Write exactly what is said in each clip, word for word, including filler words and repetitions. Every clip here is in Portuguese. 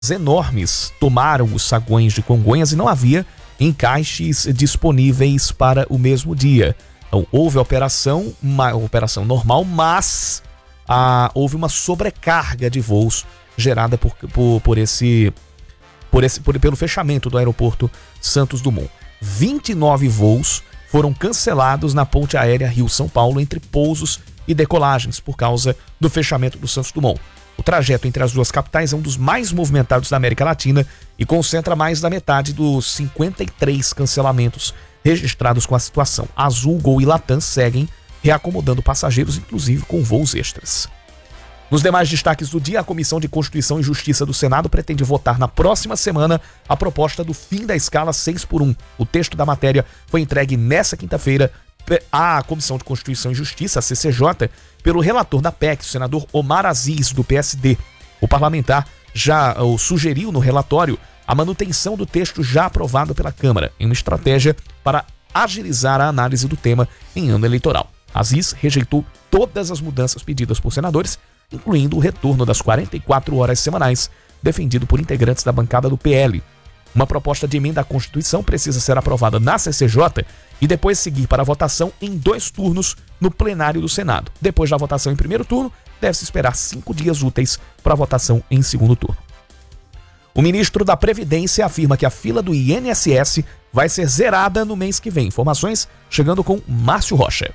enormes tomaram os saguões de Congonhas e não havia encaixes disponíveis para o mesmo dia. Então, houve a operação, uma operação normal, mas ah, houve uma sobrecarga de voos gerada por, por, por esse, por esse, por, pelo fechamento do aeroporto Santos Dumont. vinte e nove voos foram cancelados na ponte aérea Rio-São Paulo entre pousos e decolagens por causa do fechamento do Santos Dumont. O trajeto entre as duas capitais é um dos mais movimentados da América Latina e concentra mais da metade dos cinquenta e três cancelamentos registrados com a situação. Azul, Gol e Latam seguem reacomodando passageiros, inclusive com voos extras. Nos demais destaques do dia, a Comissão de Constituição e Justiça do Senado pretende votar na próxima semana a proposta do fim da escala seis por um. O texto da matéria foi entregue nesta quinta-feira à Comissão de Constituição e Justiça, a C C J, pelo relator da P E C, o senador Omar Aziz, do P S D. O parlamentar já o sugeriu no relatório a manutenção do texto já aprovado pela Câmara, em uma estratégia para agilizar a análise do tema em ano eleitoral. Aziz rejeitou todas as mudanças pedidas por senadores, incluindo o retorno das quarenta e quatro horas semanais, defendido por integrantes da bancada do P L. Uma proposta de emenda à Constituição precisa ser aprovada na C C J e depois seguir para a votação em dois turnos no plenário do Senado. Depois da votação em primeiro turno, deve-se esperar cinco dias úteis para a votação em segundo turno. O ministro da Previdência afirma que a fila do I N S S vai ser zerada no mês que vem. Informações chegando com Márcio Rocha.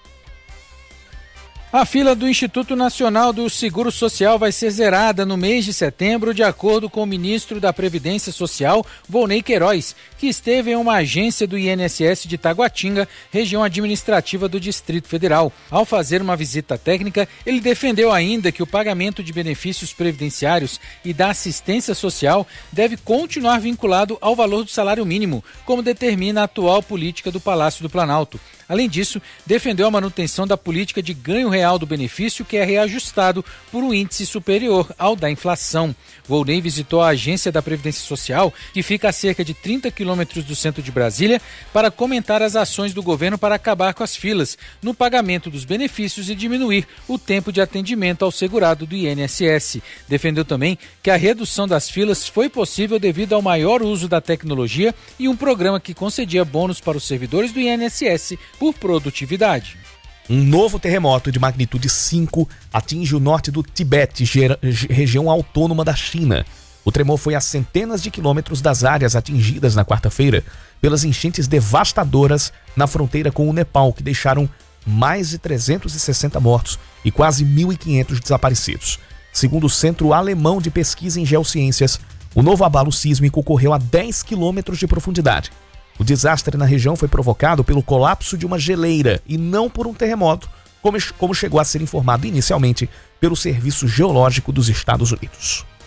A fila do Instituto Nacional do Seguro Social vai ser zerada no mês de setembro, de acordo com o ministro da Previdência Social, Volney Queiroz, que esteve em uma agência do I N S S de Taguatinga, região administrativa do Distrito Federal. Ao fazer uma visita técnica, ele defendeu ainda que o pagamento de benefícios previdenciários e da assistência social deve continuar vinculado ao valor do salário mínimo, como determina a atual política do Palácio do Planalto. Além disso, defendeu a manutenção da política de ganho real do benefício, que é reajustado por um índice superior ao da inflação. Volney visitou a agência da Previdência Social, que fica a cerca de trinta quilômetros do centro de Brasília, para comentar as ações do governo para acabar com as filas no pagamento dos benefícios e diminuir o tempo de atendimento ao segurado do I N S S. Defendeu também que a redução das filas foi possível devido ao maior uso da tecnologia e um programa que concedia bônus para os servidores do I N S S por produtividade. Um novo terremoto de magnitude cinco atinge o norte do Tibete, região autônoma da China. O tremor foi a centenas de quilômetros das áreas atingidas na quarta-feira pelas enchentes devastadoras na fronteira com o Nepal, que deixaram mais de trezentos e sessenta mortos e quase mil e quinhentos desaparecidos. Segundo o Centro Alemão de Pesquisa em Geociências, o novo abalo sísmico ocorreu a dez quilômetros de profundidade. O desastre na região foi provocado pelo colapso de uma geleira e não por um terremoto, como, como chegou a ser informado inicialmente pelo Serviço Geológico dos Estados Unidos.